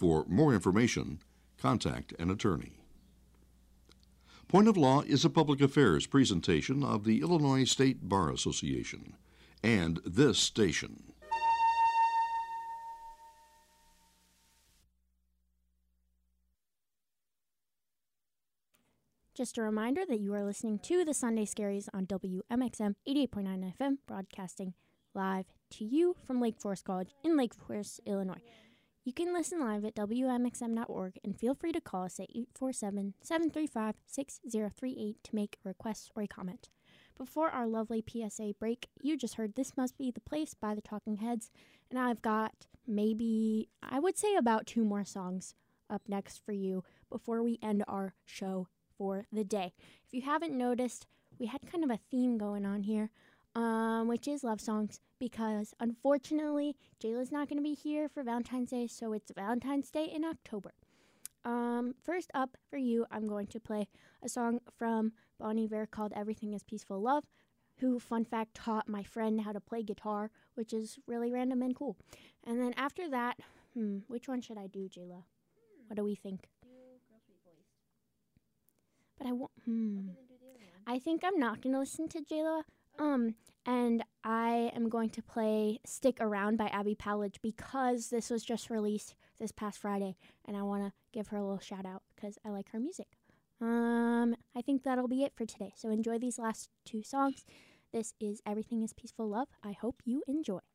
For more information, contact an attorney. Point of Law is a public affairs presentation of the Illinois State Bar Association and this station. Just a reminder that you are listening to the Sunday Scaries on WMXM 88.9 FM, broadcasting live to you from Lake Forest College in Lake Forest, Illinois. You can listen live at WMXM.org and feel free to call us at 847-735-6038 to make a request or a comment. Before our lovely PSA break, you just heard This Must Be the Place by the Talking Heads, and I've got I would say about 2 more songs up next for you before we end our show for the day. If you haven't noticed, we had kind of a theme going on here, which is love songs, because unfortunately Jayla's not going to be here for Valentine's Day, so it's Valentine's Day in October. First up for you, I'm going to play a song from Bon Iver called Everything is Peaceful Love, who, fun fact, taught my friend how to play guitar, which is really random and cool. And then after that, which one should I do, Jayla? What do we think? But I think I'm not going to listen to Jayla. And I am going to play Stick Around by Abby Pallage because this was just released this past Friday, and I want to give her a little shout out because I like her music. I think that'll be it for today. So enjoy these last 2 songs. This is Everything is Peaceful Love. I hope you enjoy.